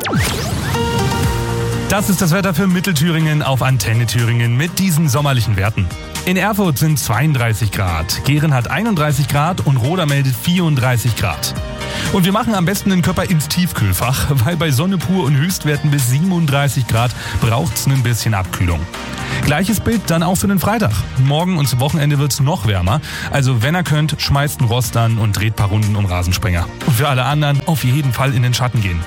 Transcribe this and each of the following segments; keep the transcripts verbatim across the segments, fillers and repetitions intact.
Das ist das Wetter für Mittelthüringen auf Antenne Thüringen mit diesen sommerlichen Werten. In Erfurt sind zweiunddreißig Grad, Gehren hat einunddreißig Grad und Roda meldet vierunddreißig Grad. Und wir machen am besten den Körper ins Tiefkühlfach, weil bei Sonne pur und Höchstwerten bis siebenunddreißig Grad braucht's ein bisschen Abkühlung. Gleiches Bild dann auch für den Freitag. Morgen und zum Wochenende wird's noch wärmer. Also wenn ihr könnt, schmeißt einen Rost an und dreht ein paar Runden um Rasensprenger. Und für alle anderen auf jeden Fall in den Schatten gehen.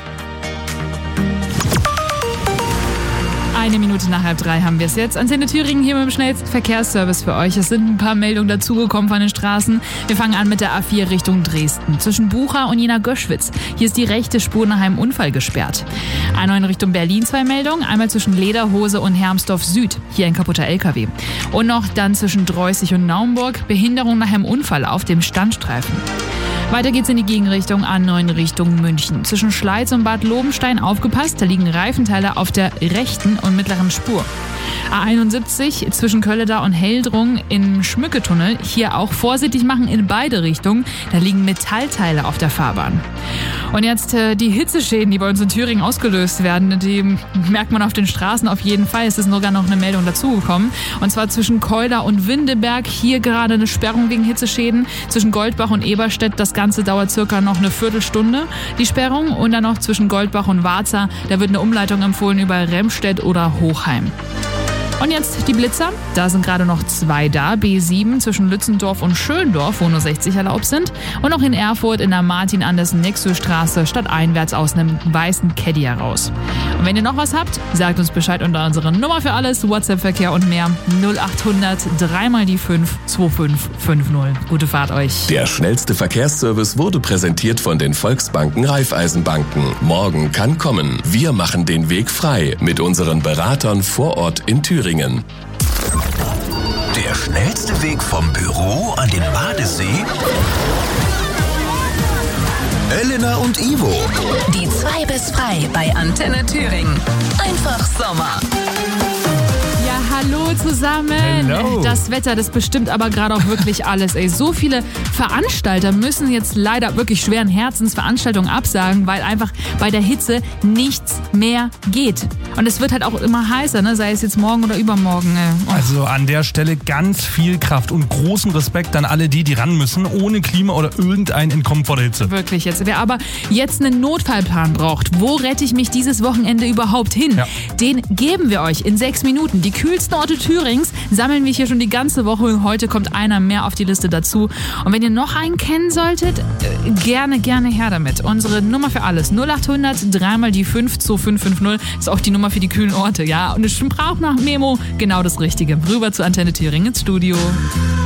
Eine Minute nach halb drei haben wir es jetzt. Antenne Thüringen hier mit dem schnellsten Verkehrsservice für euch. Es sind ein paar Meldungen dazugekommen von den Straßen. Wir fangen an mit der A vier Richtung Dresden. Zwischen Bucha und Jena Göschwitz. Hier ist die rechte Spur nach einem Unfall gesperrt. Einmal in Richtung Berlin zwei Meldungen. Einmal zwischen Lederhose und Hermsdorf Süd. Hier ein kaputter L K W. Und noch dann zwischen Dreußig und Naumburg. Behinderung nach einem Unfall auf dem Standstreifen. Weiter geht's in die Gegenrichtung A neun Richtung München. Zwischen Schleiz und Bad Lobenstein aufgepasst, da liegen Reifenteile auf der rechten und mittleren Spur. A einundsiebzig zwischen Kölledau und Heldrung im Schmücketunnel. Hier auch vorsichtig machen in beide Richtungen. Da liegen Metallteile auf der Fahrbahn. Und jetzt äh, die Hitzeschäden, die bei uns in Thüringen ausgelöst werden, die merkt man auf den Straßen auf jeden Fall. Es ist sogar noch eine Meldung dazugekommen. Und zwar zwischen Keula und Windeberg. Hier gerade eine Sperrung wegen Hitzeschäden. Zwischen Goldbach und Eberstedt. Das Ganze dauert circa noch eine Viertelstunde, die Sperrung. Und dann noch zwischen Goldbach und Warza. Da wird eine Umleitung empfohlen über Remstedt oder Hochheim. Und jetzt die Blitzer. Da sind gerade noch zwei da. B sieben zwischen Lützendorf und Schöndorf, wo nur sechzig erlaubt sind. Und auch in Erfurt in der Martin-Andersen-Nexö-Straße stadteinwärts aus einem weißen Caddy heraus. Und wenn ihr noch was habt, sagt uns Bescheid unter unserer Nummer für alles, WhatsApp-Verkehr und mehr. null achthundert drei mal die fünf zwei fünf fünf null. Gute Fahrt euch. Der schnellste Verkehrsservice wurde präsentiert von den Volksbanken Raiffeisenbanken. Morgen kann kommen. Wir machen den Weg frei mit unseren Beratern vor Ort in Thüringen. Der schnellste Weg vom Büro an den Badesee? Elena und Ivo. Die zwei bis frei bei Antenne Thüringen. Einfach Sommer. Ja, hallo zusammen. Hello. Das Wetter, das bestimmt aber gerade auch wirklich alles. Ey, so viele Veranstalter müssen jetzt leider wirklich schweren Herzens Veranstaltungen absagen, weil einfach bei der Hitze nichts mehr geht. Und es wird halt auch immer heißer, ne? Sei es jetzt morgen oder übermorgen. Oh. Also an der Stelle ganz viel Kraft und großen Respekt an alle die, die ran müssen, ohne Klima oder irgendein Entkommen vor der Hitze. Wirklich jetzt. Wer aber jetzt einen Notfallplan braucht, wo rette ich mich dieses Wochenende überhaupt hin? Ja. Den geben wir euch in sechs Minuten. Die kühlsten Orte Thürings sammeln wir hier schon die ganze Woche und heute kommt einer mehr auf die Liste dazu. Und wenn ihr noch einen kennen solltet, äh, gerne, gerne her damit. Unsere Nummer für alles, null achthundert drei mal die fünf zwei fünf fünf null, ist auch die Nummer für die kühlen Orte. Ja, und es braucht nach Memo genau das Richtige. Rüber zu Antenne Thüringen ins Studio.